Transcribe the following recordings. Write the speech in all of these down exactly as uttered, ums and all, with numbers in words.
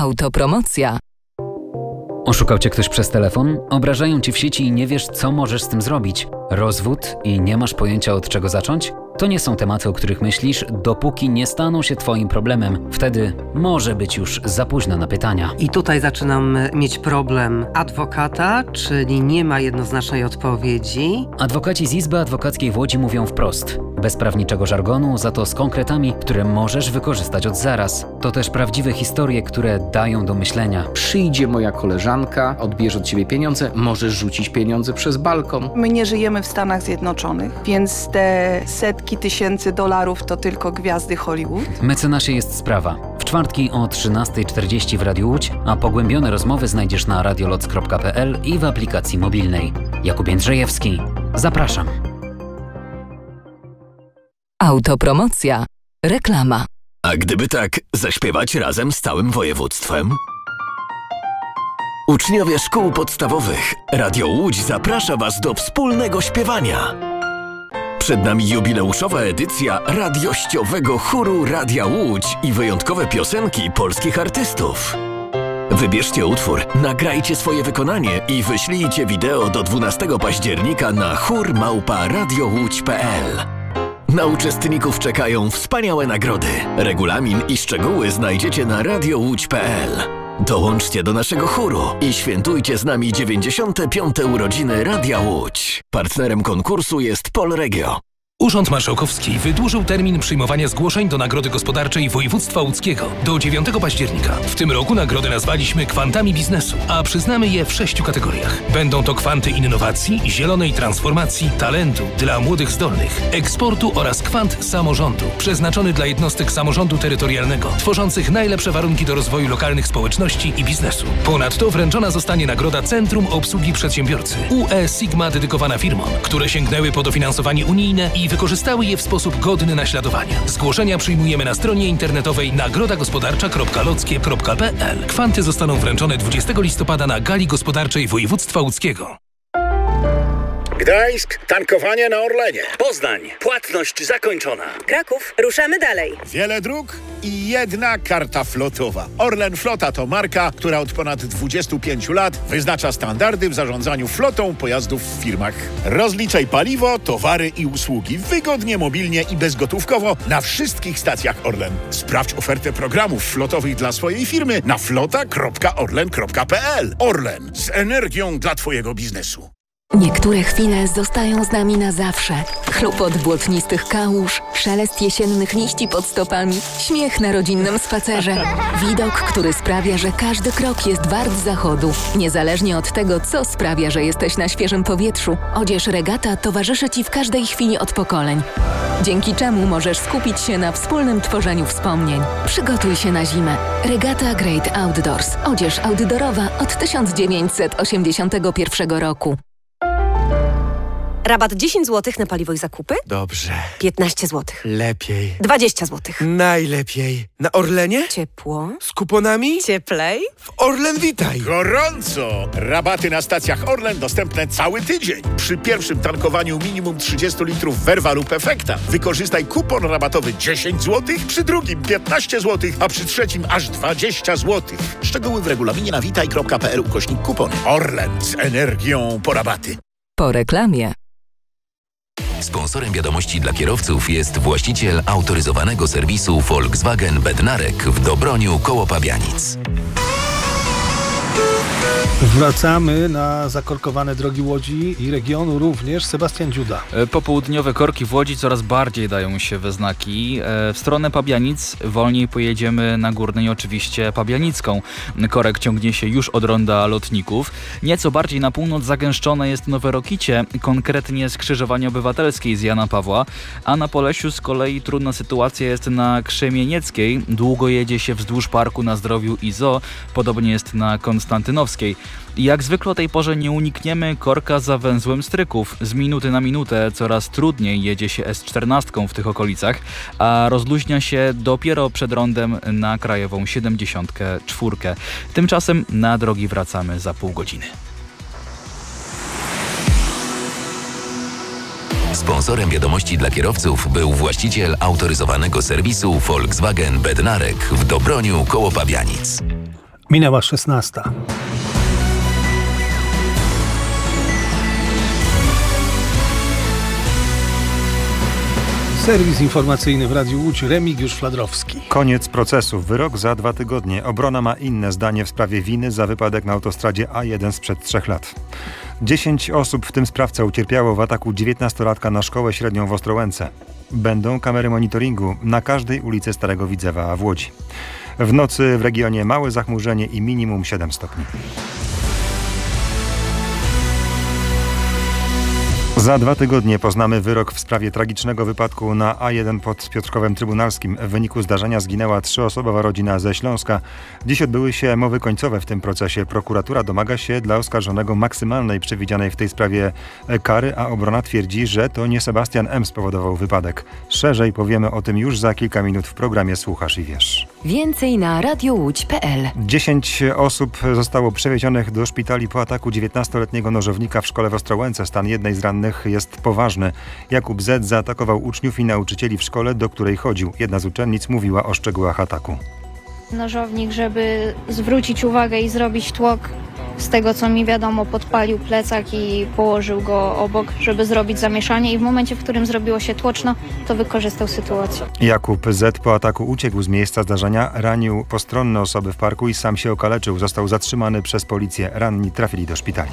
Autopromocja. Oszukał cię ktoś przez telefon? Obrażają ci w sieci i nie wiesz, co możesz z tym zrobić? Rozwód i nie masz pojęcia, od czego zacząć? To nie są tematy, o których myślisz, dopóki nie staną się twoim problemem. Wtedy może być już za późno na pytania. I tutaj zaczynam mieć problem adwokata, czyli nie ma jednoznacznej odpowiedzi. Adwokaci z Izby Adwokackiej w Łodzi mówią wprost. Bez prawniczego żargonu, za to z konkretami, które możesz wykorzystać od zaraz. To też prawdziwe historie, które dają do myślenia. Przyjdzie moja koleżanka, odbierze od ciebie pieniądze, możesz rzucić pieniądze przez balkon. My nie żyjemy w Stanach Zjednoczonych, więc te setki tysięcy dolarów to tylko gwiazdy Hollywood. Mecenasie jest sprawa. W czwartki o trzynasta czterdzieści w Radiu Łódź, a pogłębione rozmowy znajdziesz na radioloc kropka p l i w aplikacji mobilnej. Jakub Jędrzejewski. Zapraszam. Autopromocja. Reklama. A gdyby tak zaśpiewać razem z całym województwem? Uczniowie szkół podstawowych, Radio Łódź zaprasza Was do wspólnego śpiewania. Przed nami jubileuszowa edycja radiościowego chóru Radia Łódź i wyjątkowe piosenki polskich artystów. Wybierzcie utwór, nagrajcie swoje wykonanie i wyślijcie wideo do dwunastego października na chór małpa radiołódź kropka p l. Na uczestników czekają wspaniałe nagrody. Regulamin i szczegóły znajdziecie na radiołódź kropka p l. Dołączcie do naszego chóru i świętujcie z nami dziewięćdziesiąte piąte urodziny Radia Łódź. Partnerem konkursu jest Polregio. Urząd Marszałkowski wydłużył termin przyjmowania zgłoszeń do Nagrody Gospodarczej Województwa Łódzkiego do dziewiątego października. W tym roku nagrody nazwaliśmy kwantami biznesu, a przyznamy je w sześciu kategoriach. Będą to kwanty innowacji, zielonej transformacji, talentu dla młodych zdolnych, eksportu oraz kwant samorządu, przeznaczony dla jednostek samorządu terytorialnego, tworzących najlepsze warunki do rozwoju lokalnych społeczności i biznesu. Ponadto wręczona zostanie nagroda Centrum Obsługi Przedsiębiorcy U E Sigma dedykowana firmom, które sięgnęły po dofinansowanie unijne i wykorzystały je w sposób godny naśladowania. Zgłoszenia przyjmujemy na stronie internetowej nagroda gospodarcza kropka lockie kropka p l. Kwanty zostaną wręczone dwudziestego listopada na Gali Gospodarczej Województwa Łódzkiego. Gdańsk, tankowanie na Orlenie. Poznań, płatność zakończona. Kraków, ruszamy dalej. Wiele dróg i jedna karta flotowa. Orlen Flota to marka, która od ponad dwudziestu pięciu lat wyznacza standardy w zarządzaniu flotą pojazdów w firmach. Rozliczaj paliwo, towary i usługi wygodnie, mobilnie i bezgotówkowo na wszystkich stacjach Orlen. Sprawdź ofertę programów flotowych dla swojej firmy na flota kropka orlen kropka p l. Orlen, z energią dla Twojego biznesu. Niektóre chwile zostają z nami na zawsze. Chlupot błotnistych kałuż, szelest jesiennych liści pod stopami, śmiech na rodzinnym spacerze. Widok, który sprawia, że każdy krok jest wart zachodu. Niezależnie od tego, co sprawia, że jesteś na świeżym powietrzu, odzież Regata towarzyszy Ci w każdej chwili od pokoleń. Dzięki czemu możesz skupić się na wspólnym tworzeniu wspomnień. Przygotuj się na zimę. Regata Great Outdoors. Odzież outdoorowa od tysiąc dziewięćset osiemdziesiątego pierwszego roku. Rabat dziesięć złotych na paliwo i zakupy? Dobrze. piętnaście złotych. Lepiej. dwadzieścia złotych. Najlepiej. Na Orlenie? Ciepło. Z kuponami? Cieplej. W Orlen Witaj. Gorąco! Rabaty na stacjach Orlen dostępne cały tydzień. Przy pierwszym tankowaniu minimum trzydzieści litrów Verva lub Efekta wykorzystaj kupon rabatowy dziesięć złotych, przy drugim piętnaście złotych, a przy trzecim aż dwadzieścia złotych. Szczegóły w regulaminie na witaj kropka p l ukośnik kupon. Orlen, z energią po rabaty. Po reklamie. Sponsorem wiadomości dla kierowców jest właściciel autoryzowanego serwisu Volkswagen Bednarek w Dobroniu koło Pabianic. Wracamy na zakorkowane drogi Łodzi i regionu również. Sebastian Dziuda. Popołudniowe korki w Łodzi coraz bardziej dają się we znaki. W stronę Pabianic wolniej pojedziemy na Górnej, oczywiście Pabianicką. Korek ciągnie się już od ronda Lotników. Nieco bardziej na północ zagęszczone jest Nowe Rokicie, konkretnie skrzyżowanie Obywatelskiej z Jana Pawła, a na Polesiu z kolei trudna sytuacja jest na Krzemienieckiej. Długo jedzie się wzdłuż Parku na Zdrowiu i Zoo, podobnie jest na Konstantynowskiej. Jak zwykle o tej porze nie unikniemy korka za węzłem Stryków. Z minuty na minutę coraz trudniej jedzie się S czternaście w tych okolicach, a rozluźnia się dopiero przed rondem na Krajową siedemdziesiąt cztery. Tymczasem na drogi wracamy za pół godziny. Sponsorem wiadomości dla kierowców był właściciel autoryzowanego serwisu Volkswagen Bednarek w Dobroniu koło Pabianic. Minęła szesnasta. Serwis informacyjny w Radiu Łódź, Remigiusz Fladrowski. Koniec procesu. Wyrok za dwa tygodnie. Obrona ma inne zdanie w sprawie winy za wypadek na autostradzie A jeden sprzed trzech lat. Dziesięć osób, w tym sprawca, ucierpiało w ataku dziewiętnastolatka na szkołę średnią w Ostrołęce. Będą kamery monitoringu na każdej ulicy Starego Widzewa w Łodzi. W nocy w regionie małe zachmurzenie i minimum siedem stopni. Za dwa tygodnie poznamy wyrok w sprawie tragicznego wypadku na A jeden pod Piotrkowem Trybunalskim. W wyniku zdarzenia zginęła trzyosobowa rodzina ze Śląska. Dziś odbyły się mowy końcowe w tym procesie. Prokuratura domaga się dla oskarżonego maksymalnej przewidzianej w tej sprawie kary, a obrona twierdzi, że to nie Sebastian M. spowodował wypadek. Szerzej powiemy o tym już za kilka minut w programie Słuchasz i Wiesz. Więcej na radiowódź kropka p l. Dziesięć osób zostało przewiezionych do szpitali po ataku dziewiętnastoletniego nożownika w szkole w Ostrołęce. Stan jednej z rannych jest poważny. Jakub Z. zaatakował uczniów i nauczycieli w szkole, do której chodził. Jedna z uczennic mówiła o szczegółach ataku. Nożownik, żeby zwrócić uwagę i zrobić tłok, z tego co mi wiadomo, podpalił plecak i położył go obok, żeby zrobić zamieszanie, i w momencie, w którym zrobiło się tłoczno, to wykorzystał sytuację. Jakub Z. po ataku uciekł z miejsca zdarzenia, ranił postronne osoby w parku i sam się okaleczył. Został zatrzymany przez policję. Ranni trafili do szpitali.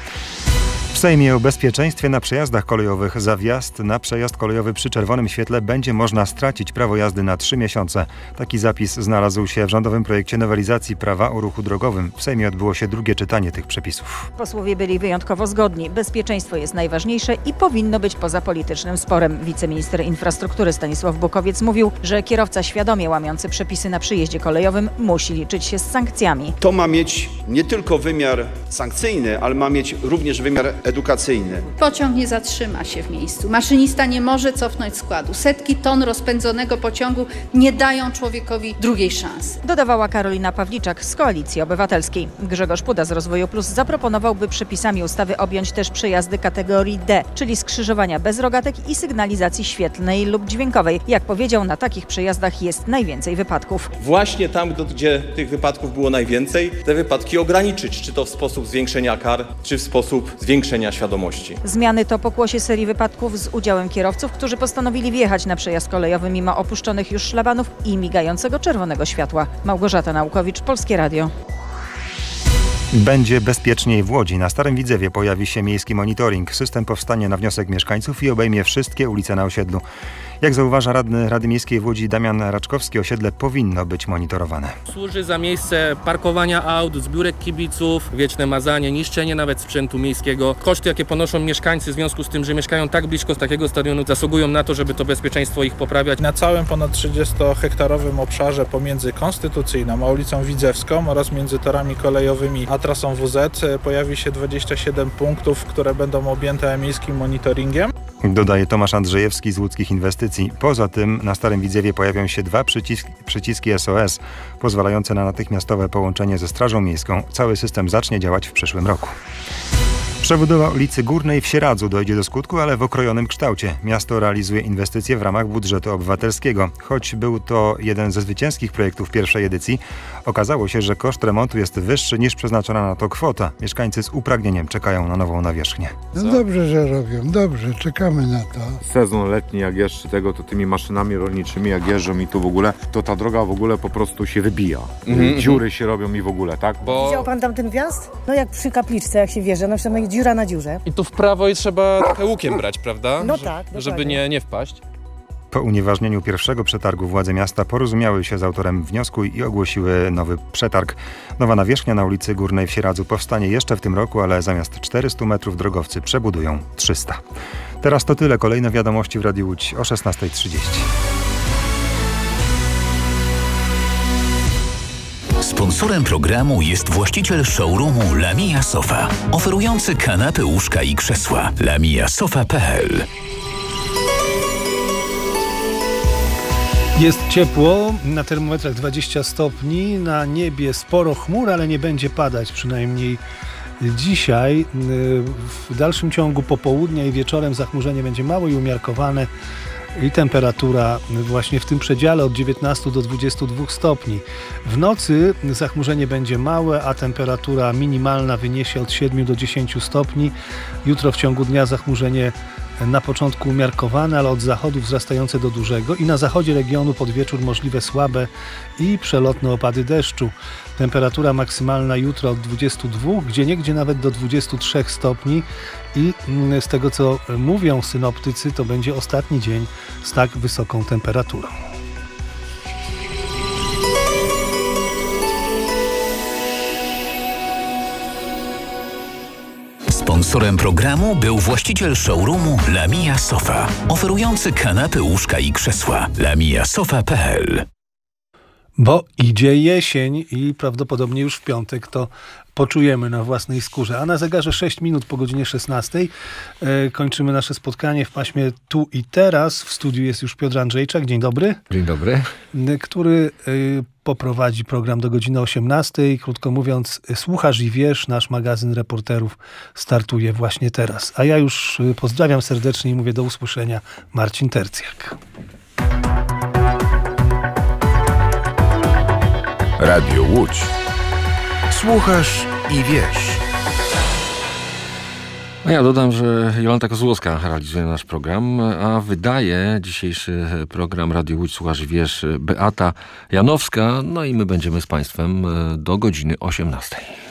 W Sejmie o bezpieczeństwie na przejazdach kolejowych. Za wjazd na przejazd kolejowy przy czerwonym świetle będzie można stracić prawo jazdy na trzy miesiące. Taki zapis znalazł się w rządowym projekcie nowelizacji prawa o ruchu drogowym. W Sejmie odbyło się drugie czytanie tych przepisów. Posłowie byli wyjątkowo zgodni. Bezpieczeństwo jest najważniejsze i powinno być poza politycznym sporem. Wiceminister infrastruktury Stanisław Bukowiec mówił, że kierowca świadomie łamiący przepisy na przyjeździe kolejowym musi liczyć się z sankcjami. To ma mieć nie tylko wymiar sankcyjny, ale ma mieć również wymiar edukacyjny. Pociąg nie zatrzyma się w miejscu. Maszynista nie może cofnąć składu. Setki ton rozpędzonego pociągu nie dają człowiekowi drugiej szansy. Dodawała Karolina Pawliczak z Koalicji Obywatelskiej. Grzegorz Puda z Rozwoju Plus zaproponował, by przepisami ustawy objąć też przejazdy kategorii D, czyli skrzyżowania bez rogatek i sygnalizacji świetlnej lub dźwiękowej. Jak powiedział, na takich przejazdach jest najwięcej wypadków. Właśnie tam, gdzie tych wypadków było najwięcej, te wypadki ograniczyć, czy to w sposób zwiększenia kar, czy w sposób zwiększenia świadomości. Zmiany to pokłosie serii wypadków z udziałem kierowców, którzy postanowili wjechać na przejazd kolejowy mimo opuszczonych już szlabanów i migającego czerwonego światła. Małgorzata Naukowicz, Polskie Radio. Będzie bezpieczniej w Łodzi. Na Starym Widzewie pojawi się miejski monitoring. System powstanie na wniosek mieszkańców i obejmie wszystkie ulice na osiedlu. Jak zauważa radny Rady Miejskiej w Łodzi Damian Raczkowski, osiedle powinno być monitorowane. Służy za miejsce parkowania aut, zbiórek kibiców, wieczne mazanie, niszczenie nawet sprzętu miejskiego. Koszty, jakie ponoszą mieszkańcy w związku z tym, że mieszkają tak blisko z takiego stadionu, zasługują na to, żeby to bezpieczeństwo ich poprawiać. Na całym ponad trzydziestohektarowym obszarze pomiędzy Konstytucyjną a ulicą Widzewską oraz między torami kolejowymi a trasą W Z pojawi się dwadzieścia siedem punktów, które będą objęte miejskim monitoringiem. Dodaje Tomasz Andrzejewski z Łódzkich Inwestycji. Poza tym na Starym Widzewie pojawią się dwa przyciski, przyciski S O S pozwalające na natychmiastowe połączenie ze Strażą Miejską. Cały system zacznie działać w przyszłym roku. Przebudowa ulicy Górnej w Sieradzu dojdzie do skutku, ale w okrojonym kształcie. Miasto realizuje inwestycje w ramach budżetu obywatelskiego. Choć był to jeden ze zwycięskich projektów pierwszej edycji, okazało się, że koszt remontu jest wyższy niż przeznaczona na to kwota. Mieszkańcy z upragnieniem czekają na nową nawierzchnię. No dobrze, że robią, dobrze, czekamy na to. Sezon letni, jak jeszcze tego, to tymi maszynami rolniczymi, jak jeżdżą i tu w ogóle, to ta droga w ogóle po prostu się wybija. Mm-hmm. Dziury się robią i w ogóle, tak? Bo... Widział pan tam ten wjazd? No jak przy kapliczce, jak się wjeżdża, no przynajmniej dziura na dziurze. I tu w prawo i trzeba trochę łukiem brać, prawda? No Że, tak, żeby nie, nie wpaść. Po unieważnieniu pierwszego przetargu władze miasta porozumiały się z autorem wniosku i ogłosiły nowy przetarg. Nowa nawierzchnia na ulicy Górnej w Sieradzu powstanie jeszcze w tym roku, ale zamiast czterystu metrów drogowcy przebudują trzysta. Teraz to tyle. Kolejne wiadomości w Radiu Łódź o szesnasta trzydzieści. Sponsorem programu jest właściciel showroomu Lamia Sofa, oferujący kanapy, łóżka i krzesła. lamia sofa kropka p l. Jest ciepło, na termometrach dwadzieścia stopni, na niebie sporo chmur, ale nie będzie padać, przynajmniej dzisiaj. W dalszym ciągu popołudnia i wieczorem zachmurzenie będzie małe i umiarkowane. i temperatura właśnie w tym przedziale od dziewiętnastu do dwudziestu dwóch stopni. W nocy zachmurzenie będzie małe, a temperatura minimalna wyniesie od siedmiu do dziesięciu stopni. Jutro w ciągu dnia zachmurzenie na początku umiarkowane, ale od zachodu wzrastające do dużego i na zachodzie regionu pod wieczór możliwe słabe i przelotne opady deszczu. Temperatura maksymalna jutro od dwudziestu dwóch, gdzieniegdzie nawet do dwudziestu trzech stopni i z tego co mówią synoptycy, to będzie ostatni dzień z tak wysoką temperaturą. Sponsorem programu był właściciel showroomu Lamia Sofa, oferujący kanapy, łóżka i krzesła. lamia sofa kropka p l. Bo idzie jesień i prawdopodobnie już w piątek to poczujemy na własnej skórze. A na zegarze sześć minut po godzinie szesnastej e, kończymy nasze spotkanie w paśmie Tu i Teraz. W studiu jest już Piotr Andrzejczak. Dzień dobry. Dzień dobry. Który e, poprowadzi program do godziny osiemnastej. Krótko mówiąc, słuchasz i wiesz, nasz magazyn reporterów startuje właśnie teraz. A ja już pozdrawiam serdecznie i mówię do usłyszenia. Marcin Tercjak. Radio Łódź. Słuchasz i wiesz. No ja dodam, że Jolanta Kozłowska realizuje nasz program, a wydaje dzisiejszy program Radio Łódź Słuchasz i wiesz Beata Janowska. No i my będziemy z Państwem do godziny osiemnastej.